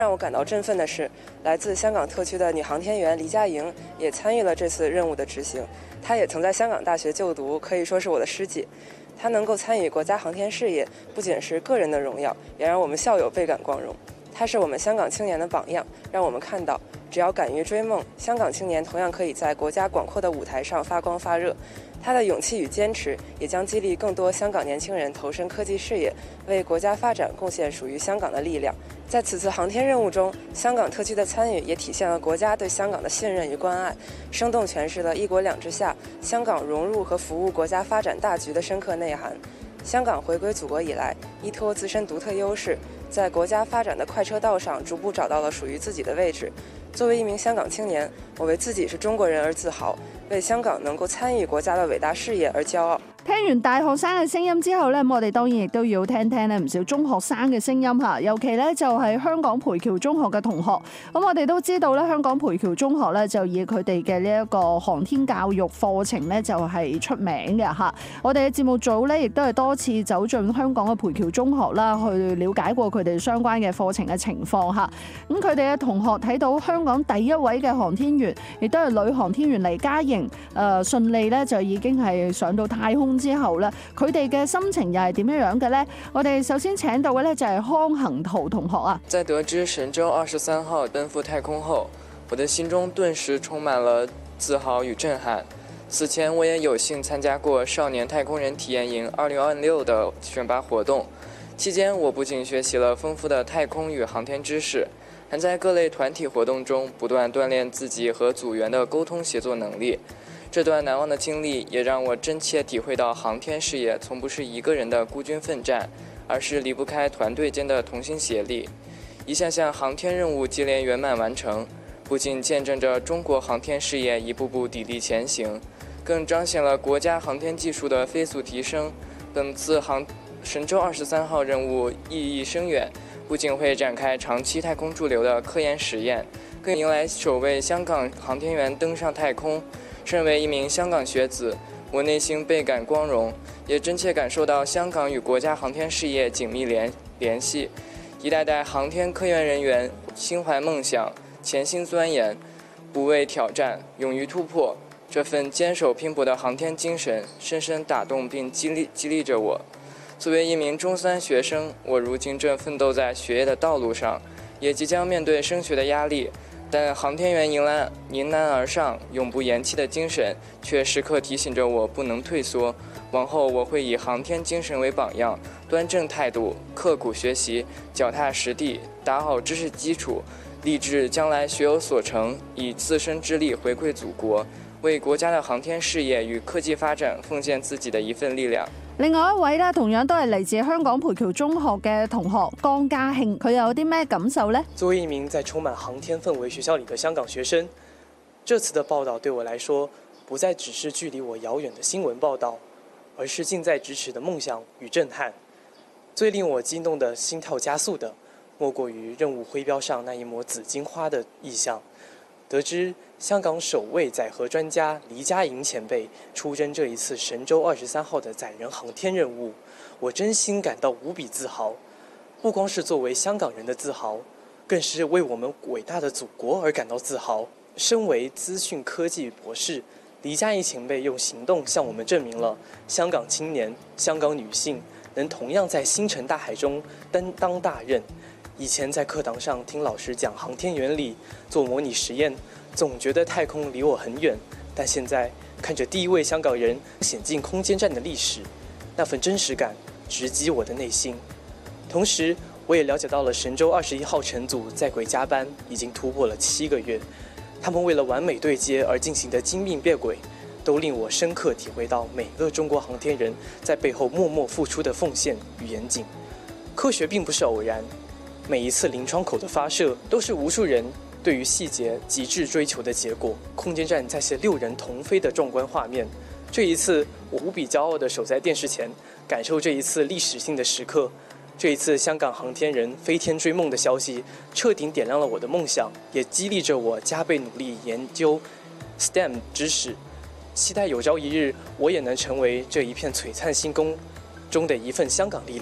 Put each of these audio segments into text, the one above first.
让我感到振奋的是，来自香港特区的女航天员黎佳莹也参与了这次任务的执行。她也曾在香港大学就读，可以说是我的师姐。她能够参与国家航天事业，不仅是个人的荣耀，也让我们校友倍感光荣。她是我们香港青年的榜样，让我们看到，只要敢于追梦，香港青年同样可以在国家广阔的舞台上发光发热。他的勇气与坚持也将激励更多香港年轻人投身科技事业，为国家发展贡献属于香港的力量。在此次航天任务中，香港特区的参与也体现了国家对香港的信任与关爱，生动诠释了一国两制下香港融入和服务国家发展大局的深刻内涵。香港回归祖国以来，依托自身独特优势，在国家发展的快车道上逐步找到了属于自己的位置。作為一名香港青年，我為自己是中國人而自豪，為香港能夠參與國家的偉大事業而驕傲。 聽完大學生嘅聲音之後咧，我哋當然亦都要聽聽咧唔少中學生嘅聲音嚇，尤其咧就係香港培僑中學嘅同學。咁我哋都知道咧，香港培僑中學咧就以佢哋嘅呢一個航天教育課程咧就係出名嘅嚇。我哋嘅節目組咧亦都係多次走進香港嘅培僑中學啦，去了解過佢哋相關嘅課程嘅情況嚇。咁佢哋嘅同學睇到香港第一位嘅航天員，亦都係女航天員黎佳瑩，順利咧就已經係上到太空之後咧，佢哋嘅心情又係點樣嘅呢？我哋首先請到嘅咧就係康恒圖同學啊。 在得知神舟23號奔赴太空後，我的心中頓時充滿了自豪與震撼。此前我也有幸參加過少年太空人體驗營2026的選拔活動，期間我不僅學習了豐富的太空與航天知識，還在各類團體活動中不斷鍛鍊自己和組員的溝通協作能力。這段難忘的經歷也讓我真切體會到航天事業從不是一個人的孤軍奮戰，而是離不開團隊間的同心協力。一項項航天任務接連圓滿完成，不僅見證着中國航天事業一步步砥礪前行，更彰顯了國家航天技術的飛速提升。本次神舟23號任務意義深遠，不僅會展開長期太空駐留的科研實驗，更迎來首位香港航天員登上太空。身為一名香港學子，我內心倍感光榮，也真切感受到香港與國家航天事業緊密聯繫。一代代航天科研人員心懷夢想，潛心鑽研，不畏挑戰，勇於突破。這份堅守拼搏的航天精神，深深打動並激勵着我。作為一名中3學生，我如今正奮鬥在學業的道路上，也即將面對升學的壓力。但航天員迎難而上、永不言棄的精神，卻時刻提醒着我不能退縮。往後我會以航天精神為榜樣，端正態度，刻苦學習，腳踏實地，打好知識基礎，立志將來學有所成，以自身之力回饋祖國，為國家的航天事業與科技發展奉獻自己的一份力量。 另外一位咧，同樣都係嚟自香港培僑中學嘅同學江嘉慶，佢有啲咩感受呢？ 作為一名在充滿航天氛圍學校裡的香港學生，這次的報道對我來說，不再只是距離我遙遠的新聞報道，而是近在咫尺的夢想與震撼。最令我激動的心跳加速的，莫過於任務徽標上那一抹紫荊花的意象。得知香港首位載荷專家黎佳瑩前輩出征這一次神舟23號的載人航天任務，我真心感到無比自豪。不光是作為香港人的自豪，更是為我們偉大的祖國而感到自豪。身為資訊科技博士，黎佳瑩前輩用行動向我們證明了香港青年、香港女性能同樣在星辰大海中擔當大任。以前在課堂上聽老師講航天原理，做模擬實驗，總覺得太空離我很遠，但現在看着第一位香港人險進空間站的歷史，那份真實感直擊我的內心。同時我也了解到了神舟21號乘組在軌加班已經突破了7個月，他們為了完美對接而進行的精密變軌，都令我深刻體會到每個中國航天人在背後默默付出的奉獻與嚴謹。科學並不是偶然，每一次臨窗口的發射都是無數人對於細節極致追求的結果。空間站再現6人同飛的壯觀畫面，這一次我無比驕傲地守在電視前，感受這一次歷史性的時刻。這一次香港航天人飛天追夢的消息，徹底點亮了我的夢想，也激勵着我加倍努力研究 STEM 知識，期待有朝一日我也能成為這一片璀璨星空中的一份香港力量。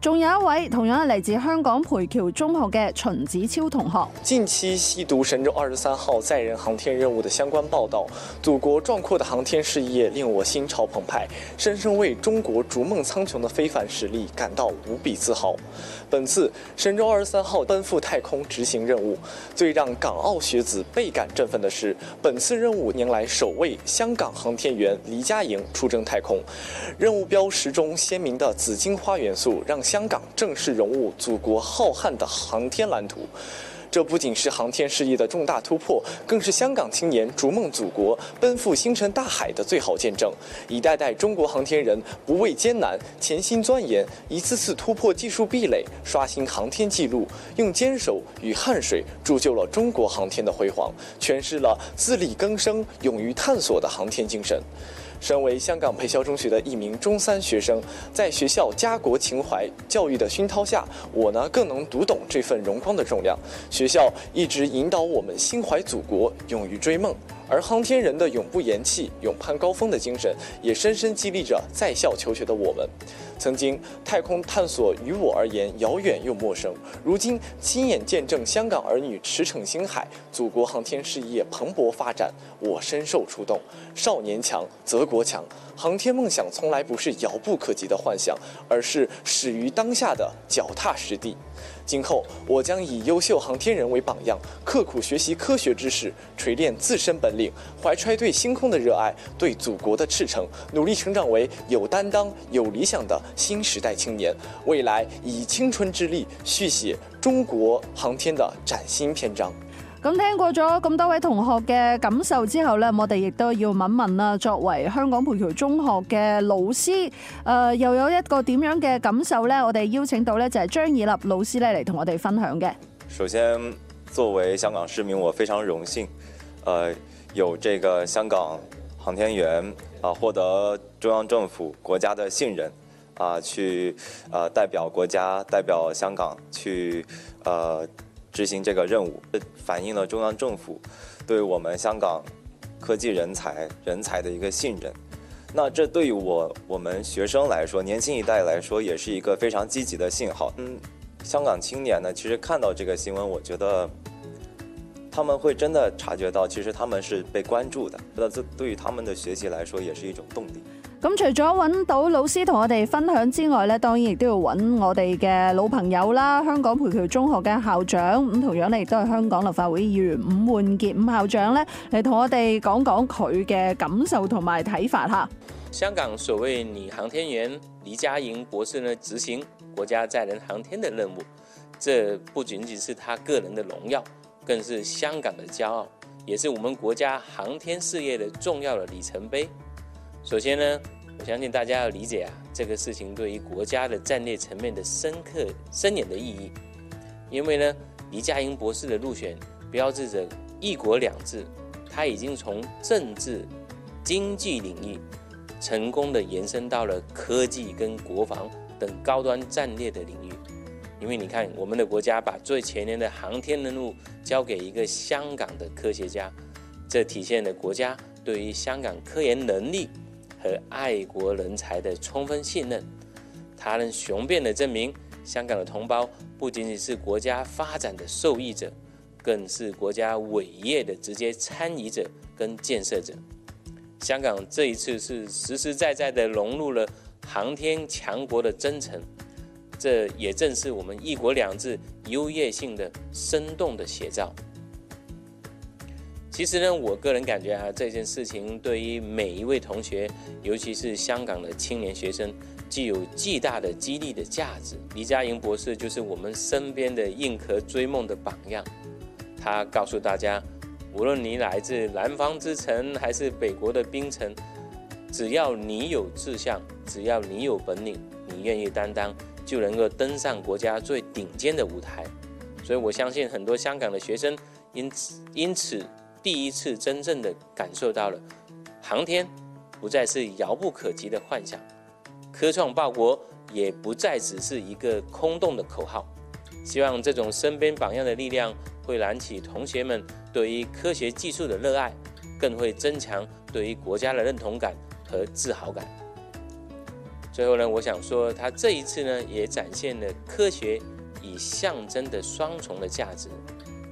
仲有一位同樣係嚟自香港培僑中學嘅秦子超同學。 近期細讀神舟23號載人航天任務的相關報道，祖國壯闊的航天事業令我心潮澎湃，深深為中國逐夢蒼穹的非凡實力感到無比自豪。本次神舟23號奔赴太空執行任務，最讓港澳學子倍感振奮的是，本次任務迎來首位香港航天員黎佳瑩出征太空。任務標識中鮮明的紫荊花元素，讓香港正式融入祖國浩瀚的航天藍圖。這不僅是航天事業的重大突破，更是香港青年逐夢祖國、奔赴星辰大海的最好見證。一代代中國航天人不畏艱難，潛心鑽研，一次次突破技術壁壘，刷新航天紀錄，用堅守與汗水鑄就了中國航天的輝煌，詮釋了自力更生、勇於探索的航天精神。身為香港培校中學的一名中3學生，在學校家國情懷教育的熏陶下，我呢更能讀懂這份榮光的重量。學校一直引導我們心懷祖國，勇於追夢，而航天人的永不言棄、勇攀高峰的精神，也深深激勵着在校求學的我們。曾經太空探索於我而言遙遠又陌生，如今親眼見證香港兒女馳騁星海，祖國航天事業蓬勃發展，我深受觸動。少年強則國強，航天夢想從來不是遙不可及的幻想，而是始於當下的腳踏實地。今後我將以優秀航天人為榜樣，刻苦學習科學知識，錘煉自身本領，懷揣對星空的熱愛，對祖國的赤誠，努力成長為有擔當、有理想的新時代青年。未來以青春之力續寫中國航天的嶄新篇章。 咁聽過咗咁多位同學嘅感受之後呢，我哋亦都要問問啦，作為香港培僑中學嘅老師，又有一個點樣嘅感受呢？我哋邀請到呢就係張以立老師咧嚟同我哋分享嘅。 首先，作為香港市民，我非常榮幸，有這個香港航天員獲得中央政府國家的信任，去代表國家、代表香港去執行這個任務，反映了中央政府對我們香港科技人才的一個信任。那這對於我們學生來說，年輕一代來說，也是一個非常積極的信號。香港青年呢，其實看到這個新聞，我覺得他們會真的察覺到，其實他們是被關注的。那這對於他們的學習來說，也是一種動力。 咁除咗揾到老師同我哋分享之外咧，當然亦都要揾我哋嘅老朋友啦，香港培僑中學嘅校長，咁同樣咧亦都係香港立法會議員伍煥傑伍校長咧嚟同我哋講講佢嘅感受同埋睇法嚇。 香港首位女航天員黎佳瑩博士呢，執行國家載人航天的任務，這不僅僅是她個人的榮耀，更是香港的驕傲，也是我們國家航天事業的重要的里程碑。首先呢，我相信大家要理解這個事情對於國家的戰略層面的深刻深遠的意義。因為呢，黎佳瑩博士的入選標誌着一國兩制，他已經從政治、經濟領域成功的延伸到了科技跟國防等高端戰略的領域。因為你看，我們的國家把最前沿的航天任務交給一個香港的科學家，這體現了國家對於香港科研能力和愛國人才的充分信任。它能雄辯地證明，香港的同胞不僅僅是國家發展的受益者，更是國家偉業的直接參與者跟建設者。香港這一次是實實在在地融入了航天強國的征程，這也正是我們一國兩制優越性的生動的寫照。其實呢，我個人感覺這件事情對於每一位同學，尤其是香港的青年學生，具有巨大的激勵的價值。黎佳瑩博士就是我們身邊的硬殼追夢的榜樣。他告訴大家，無論你來自南方之城還是北國的冰城，只要你有志向，只要你有本領，你願意擔當，就能夠登上國家最頂尖的舞台。所以我相信很多香港的學生因此第一次真正的感受到了航天不再是遙不可及的幻想，科創報國也不再只是一個空洞的口號。希望這種身邊榜樣的力量會燃起同學們對於科學技術的熱愛，更會增強對於國家的認同感和自豪感。 最后呢，我想说，他这一次呢，也展现了科学以象征的双重的价值，